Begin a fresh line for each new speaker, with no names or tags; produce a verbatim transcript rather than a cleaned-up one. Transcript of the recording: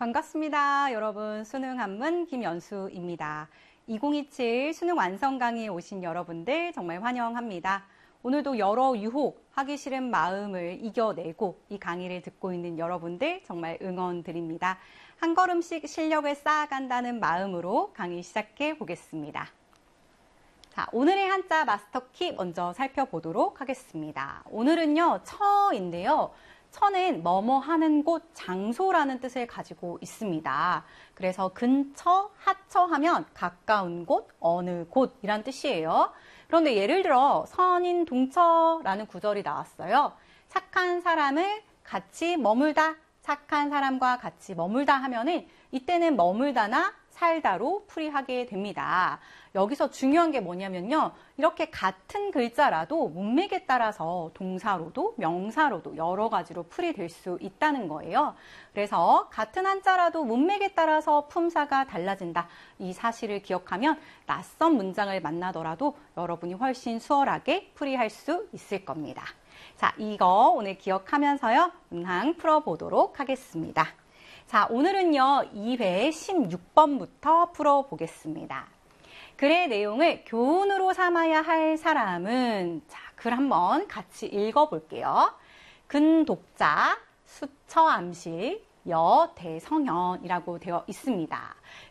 반갑습니다. 여러분, 수능 한문 김연수입니다. 이천이십칠 수능 완성 강의에 오신 여러분들 정말 환영합니다. 오늘도 여러 유혹, 하기 싫은 마음을 이겨내고 이 강의를 듣고 있는 여러분들 정말 응원 드립니다. 한 걸음씩 실력을 쌓아간다는 마음으로 강의 시작해 보겠습니다. 자, 오늘의 한자 마스터 키 먼저 살펴보도록 하겠습니다. 오늘은요, 처인데요. 처는 뭐뭐 하는 곳, 장소라는 뜻을 가지고 있습니다. 그래서 근처, 하처 하면 가까운 곳, 어느 곳이란 뜻이에요. 그런데 예를 들어 선인 동처라는 구절이 나왔어요. 착한 사람을 같이 머물다, 착한 사람과 같이 머물다 하면은 이때는 머물다나 살다로 풀이하게 됩니다. 여기서 중요한 게 뭐냐면요. 이렇게 같은 글자라도 문맥에 따라서 동사로도 명사로도 여러 가지로 풀이될 수 있다는 거예요. 그래서 같은 한자라도 문맥에 따라서 품사가 달라진다. 이 사실을 기억하면 낯선 문장을 만나더라도 여러분이 훨씬 수월하게 풀이할 수 있을 겁니다. 자, 이거 오늘 기억하면서요. 문항 풀어보도록 하겠습니다. 자, 오늘은요, 이 회 십육 번부터 풀어보겠습니다. 글의 내용을 교훈으로 삼아야 할 사람은, 자, 글 한번 같이 읽어볼게요. 근독자, 수처암시, 여대성현이라고 되어 있습니다.